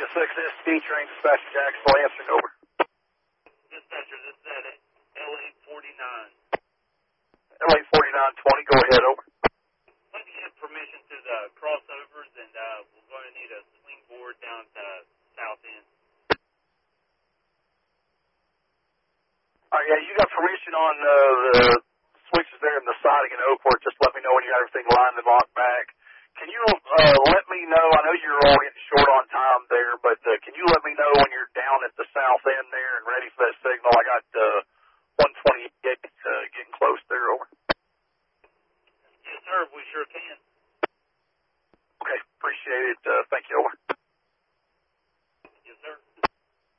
to 6 SC train dispatcher Jacksonville answering over. Dispatcher, this is at LA49. LA4920, go ahead, over. Let me get permission to the crossovers, and we're going to need a swing board down to South End. All right, yeah, you got permission on the switches there in the siding in Oakport. Just let me know when you got everything lined and locked back. Can you let me know, I know you're all getting short on time there, but can you let me know when you're down at the south end there and ready for that signal? I got 128 getting close there, over. Yes, sir, we sure can. Okay, appreciate it. Thank you, over.